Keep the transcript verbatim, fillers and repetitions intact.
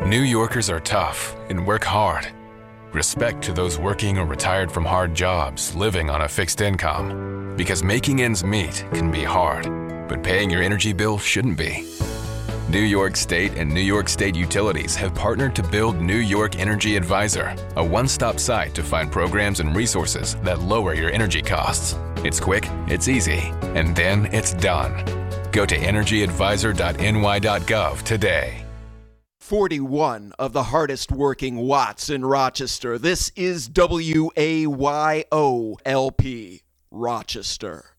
New Yorkers are tough and work hard. Respect to those working or retired from hard jobs, living on a fixed income. Because making ends meet can be hard, but paying your energy bill shouldn't be. New York State and New York State Utilities have partnered to build New York Energy Advisor, a one-stop site to find programs and resources that lower your energy costs. It's quick, it's easy, and then it's done. Go to energy advisor dot n y dot gov today. forty-one of the hardest working watts in Rochester. This is W A Y O L P, Rochester.